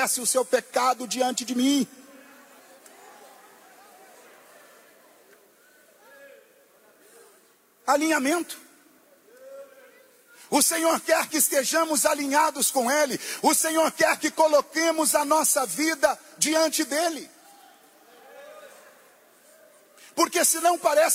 confesse o seu pecado diante de mim. Alinhamento. O Senhor quer que estejamos alinhados com Ele. O Senhor quer que coloquemos a nossa vida diante dEle. Porque senão parece